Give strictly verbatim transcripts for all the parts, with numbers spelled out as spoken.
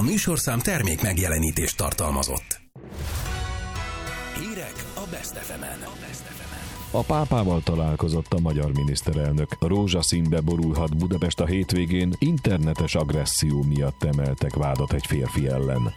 A műsorszám termék megjelenítést tartalmazott. Hírek a Best ef emen. A pápával találkozott a magyar miniszterelnök. Rózsaszínbe borulhat Budapest a hétvégén, internetes agresszió miatt emeltek vádat egy férfi ellen.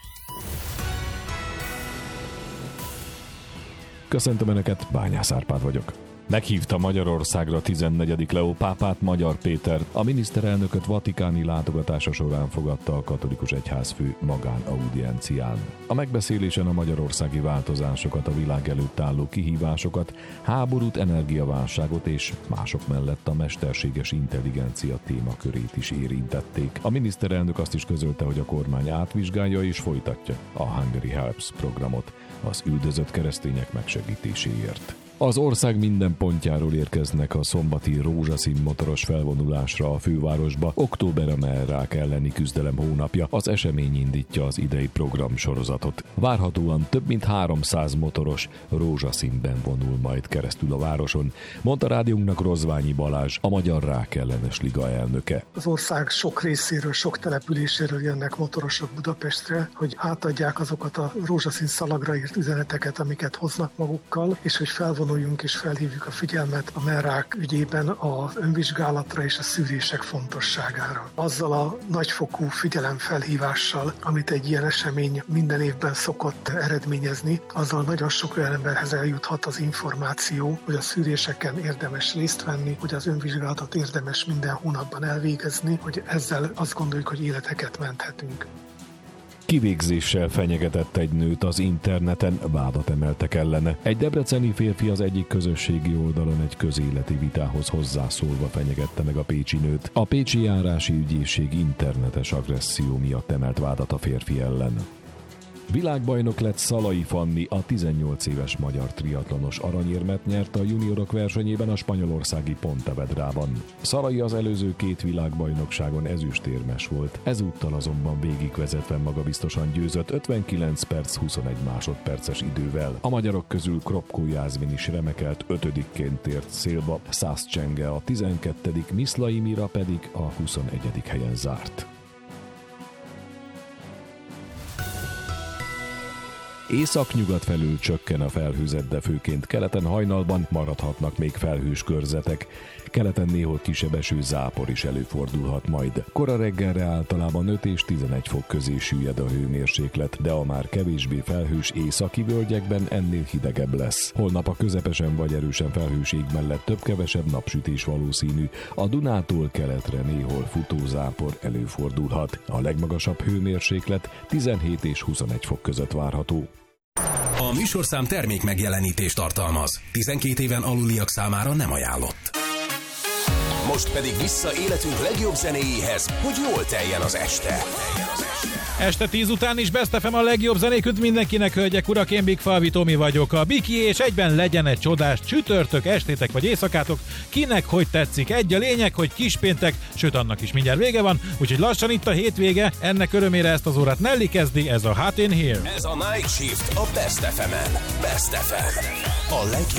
Köszöntöm Önöket, Bányász Árpád vagyok. Meghívta Magyarországra tizennegyedik Leó pápát Magyar Péter. A miniszterelnököt vatikáni látogatása során fogadta a katolikus egyházfő magánaudiencián. A megbeszélésen a magyarországi változásokat, a világ előtt álló kihívásokat, háborút, energiaválságot és mások mellett a mesterséges intelligencia témakörét is érintették. A miniszterelnök azt is közölte, hogy a kormány átvizsgálja és folytatja a Hungary Helps programot az üldözött keresztények megsegítéséért. Az ország minden pontjáról érkeznek a szombati rózsaszín motoros felvonulásra a fővárosba. Október a mellrák elleni küzdelem hónapja, az esemény indítja az idei programsorozatot. Várhatóan több mint háromszáz motoros rózsaszínben vonul majd keresztül a városon, mondta rádiónknak Rozványi Balázs, a Magyar Rák ellenes liga elnöke. Az ország sok részéről, sok településéről jönnek motorosok Budapestre, hogy átadják azokat a rózsaszín szalagra írt üzeneteket, amiket hoznak magukkal, és hogy felvonuljunk és felhívjuk a figyelmet a mellrák ügyében az önvizsgálatra és a szűrések fontosságára. Azzal a nagyfokú figyelemfelhívással, amit egy ilyen esemény minden évben szokott eredményezni, azzal nagyon sok olyan emberhez eljuthat az információ, hogy a szűréseken érdemes részt venni, hogy az önvizsgálatot érdemes minden hónapban elvégezni, hogy ezzel azt gondoljuk, hogy életeket menthetünk. Kivégzéssel fenyegetett egy nőt az interneten, vádat emeltek ellene. Egy debreceni férfi az egyik közösségi oldalon egy közéleti vitához hozzászólva fenyegette meg a pécsi nőt. A pécsi járási ügyészség internetes agresszió miatt emelt vádat a férfi ellen. Világbajnok lett Szalai Fanni, a tizennyolc éves magyar triatlonos aranyérmet nyert a juniorok versenyében a spanyolországi Pontevedrában. Szalai az előző két világbajnokságon ezüstérmes volt, ezúttal azonban végigvezetve magabiztosan győzött ötvenkilenc perc huszonegy másodperces idővel. A magyarok közül Kropkó Jászmin is remekelt, ötödikként ért célba, Szász Csenge a tizenkettedik, Miszlai Mira pedig a huszonegyedik helyen zárt. Észak-nyugat felül csökken a felhőzet, de főként keleten hajnalban maradhatnak még felhős körzetek. Keleten néhol kisebb eső, zápor is előfordulhat majd. Kora reggelre általában öt és tizenegy fok közé süllyed a hőmérséklet, de a már kevésbé felhős északi völgyekben ennél hidegebb lesz. Holnap a közepesen vagy erősen felhős ég mellett több-kevesebb napsütés valószínű. A Dunától keletre néhol futózápor előfordulhat. A legmagasabb hőmérséklet tizenhét és huszonegy fok között várható. A műsorszám termék megjelenítést tartalmaz. tizenkét éven aluliak számára nem ajánlott. Most pedig vissza életünk legjobb zenéjéhez, hogy jól teljen az este. Este tíz után is Best ef em a legjobb zenék mindenkinek, hölgyek, urak, én Big Falvi Tomi vagyok. A Biki, és egyben legyen egy csodás csütörtök estétek vagy éjszakátok, kinek hogy tetszik. Egy a lényeg, hogy kispéntek, sőt annak is mindjárt vége van, úgyhogy lassan itt a hétvége, ennek örömére ezt az órát Nelly kezdi, ez a Hot in Here. Ez a Night Shift a Best ef emen. Best ef em. A legjobb